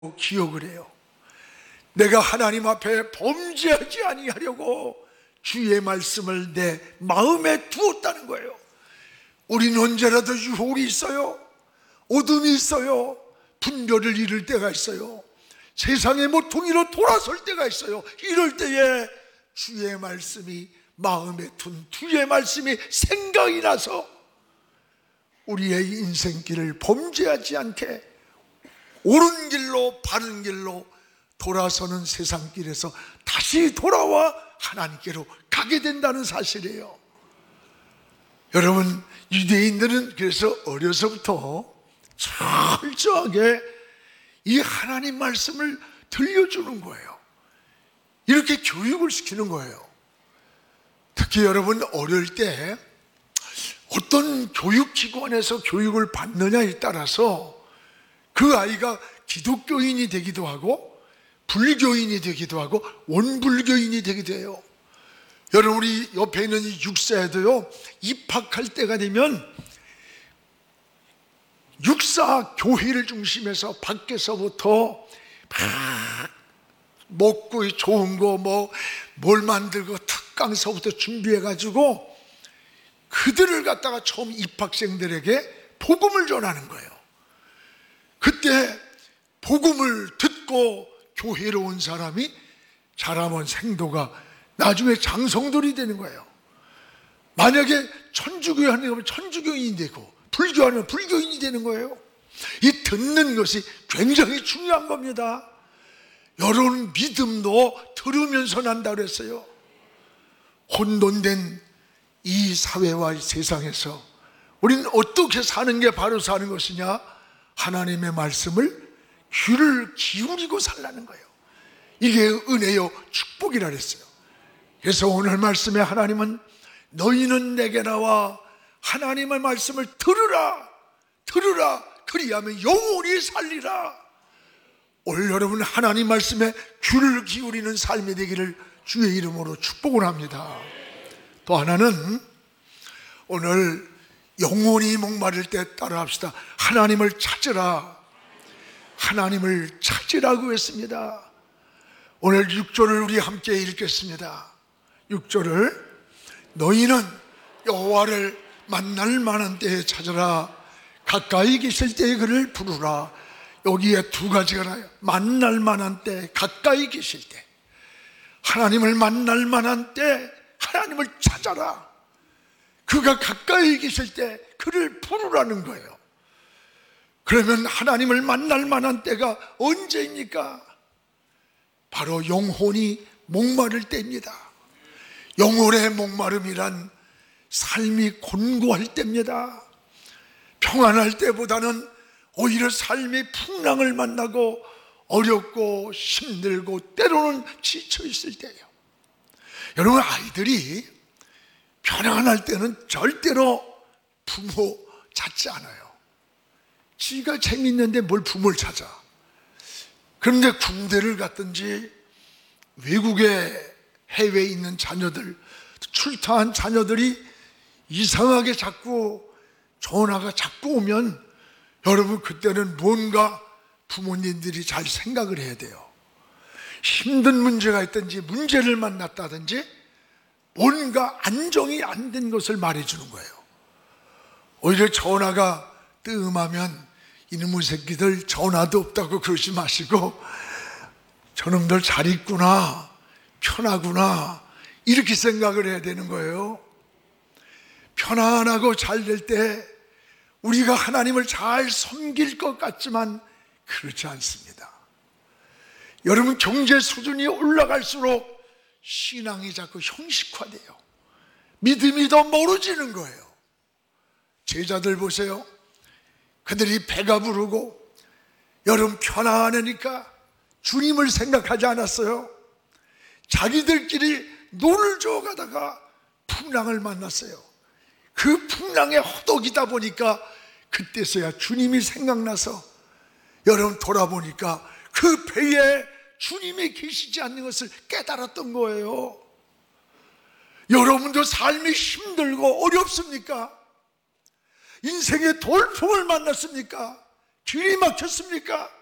기억을 해요. 내가 하나님 앞에 범죄하지 아니하려고 주의 말씀을 내 마음에 두었다는 거예요. 우리는 언제라도 유혹이 있어요. 어둠이 있어요. 분별을 잃을 때가 있어요. 세상의 모퉁이로 돌아설 때가 있어요. 이럴 때에 주의 말씀이 마음에 둔 주의 말씀이 생각이 나서 우리의 인생길을 범죄하지 않게 옳은 길로 바른 길로 돌아서는 세상길에서 다시 돌아와 하나님께로 가게 된다는 사실이에요. 여러분, 유대인들은 그래서 어려서부터 철저하게 이 하나님 말씀을 들려주는 거예요. 이렇게 교육을 시키는 거예요. 특히 여러분, 어릴 때 어떤 교육기관에서 교육을 받느냐에 따라서 그 아이가 기독교인이 되기도 하고 불교인이 되기도 하고 원불교인이 되기도 해요. 여러분, 우리 옆에 있는 이 육사에도요, 입학할 때가 되면 육사 교회를 중심해서 밖에서부터 막 먹고 좋은 거 뭘 만들고 특강서부터 준비해가지고 그들을 갖다가 처음 입학생들에게 복음을 전하는 거예요. 그때 복음을 듣고 교회로 온 사람이 자라면 생도가 나중에 장성들이 되는 거예요. 만약에 천주교회 하면 천주교인이 되고 불교하면 불교인이 되는 거예요. 이 듣는 것이 굉장히 중요한 겁니다. 여러분, 믿음도 들으면서 난다 그랬어요. 혼돈된 이 사회와 이 세상에서 우리는 어떻게 사는 게 바로 사는 것이냐? 하나님의 말씀을 귀를 기울이고 살라는 거예요. 이게 은혜요 축복이라 그랬어요. 그래서 오늘 말씀에 하나님은 너희는 내게 나와 하나님의 말씀을 들으라 그리하면 영원히 살리라. 오늘 여러분, 하나님 말씀에 귀를 기울이는 삶이 되기를 주의 이름으로 축복을 합니다. 또 하나는 오늘 영원히 목마를 때 따라합시다. 하나님을 찾으라. 하나님을 찾으라고 했습니다. 오늘 6절을 우리 함께 읽겠습니다. 6절을 너희는 여호와를 만날 만한 때에 찾으라. 가까이 계실 때에 그를 부르라. 여기에 두 가지가 나요. 만날 만한 때, 가까이 계실 때. 하나님을 만날 만한 때 하나님을 찾아라. 그가 가까이 계실 때 그를 부르라는 거예요. 그러면 하나님을 만날 만한 때가 언제입니까? 바로 영혼이 목마를 때입니다. 영혼의 목마름이란 삶이 곤고할 때입니다. 평안할 때보다는 오히려 삶이 풍랑을 만나고 어렵고 힘들고 때로는 지쳐 있을 때예요. 여러분, 아이들이 편안할 때는 절대로 부모 찾지 않아요. 지가 재밌는데 뭘 부모를 찾아. 그런데 군대를 갔든지 외국에 해외에 있는 자녀들, 출타한 자녀들이 이상하게 자꾸 전화가 자꾸 오면 여러분, 그때는 뭔가 부모님들이 잘 생각을 해야 돼요. 힘든 문제가 있든지 문제를 만났다든지 뭔가 안정이 안 된 것을 말해주는 거예요. 오히려 전화가 뜸하면 이놈의 새끼들 전화도 없다고 그러지 마시고 저놈들 잘 있구나, 편하구나, 이렇게 생각을 해야 되는 거예요. 편안하고 잘 될 때 우리가 하나님을 잘 섬길 것 같지만 그렇지 않습니다. 여러분, 경제 수준이 올라갈수록 신앙이 자꾸 형식화돼요. 믿음이 더 멀어지는 거예요. 제자들 보세요. 그들이 배가 부르고 여름 편안하니까 주님을 생각하지 않았어요. 자기들끼리 노를 저어 가다가 풍랑을 만났어요. 그 풍랑에 허덕이다 보니까 그때서야 주님이 생각나서 여러분 돌아보니까 그 배에 주님이 계시지 않는 것을 깨달았던 거예요. 여러분도 삶이 힘들고 어렵습니까? 인생의 돌풍을 만났습니까? 길이 막혔습니까?